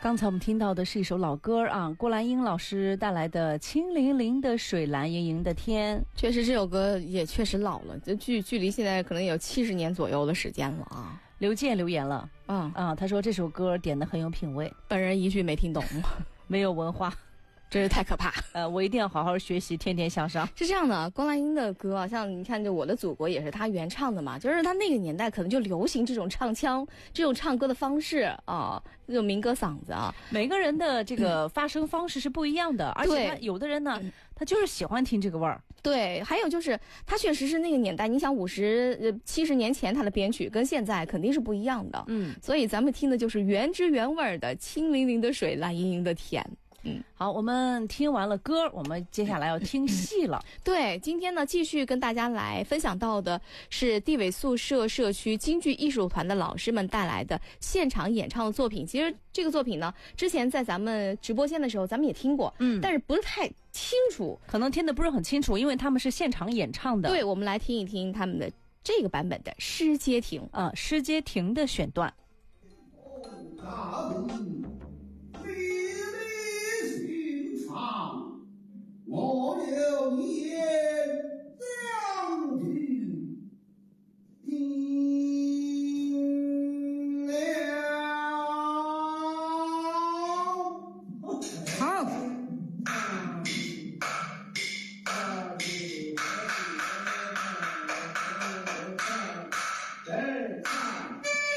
刚才我们听到的是一首老歌啊，郭兰英老师带来的《清凌凌的水，蓝盈盈的天》。 确实这首歌也确实老了，就距离现在可能有70年左右的时间了啊。 刘健留言了，他说这首歌点得很有品味， 本人一句没听懂， 没有文化。 真是太可怕。 我一定要好好学习，天天向上。 是这样的，郭兰英的歌啊，像你看，就《我的祖国》也是她原唱的嘛，就是她那个年代可能就流行这种唱腔、这种唱歌的方式啊，这种民歌嗓子啊。 每个人的这个发声方式是不一样的，而且他有的人呢，他就是喜欢听这个味儿。 对，还有就是他确实是那个年代，你想50、70年前他的编曲跟现在肯定是不一样的。所以咱们听的就是原汁原味的清凌凌的水，蓝盈盈的天。 好，我们听完了歌，我们接下来要听戏了。 对，今天呢继续跟大家来分享到的是地委宿舍社区京剧艺术团的老师们带来的现场演唱的作品。其实这个作品呢，之前在咱们直播间的时候咱们也听过，但是不是太清楚， 可能听得不是很清楚，因为他们是现场演唱的。 对，我们来听一听他们的这个版本的《诗街亭》 诗街亭的选段。 我有言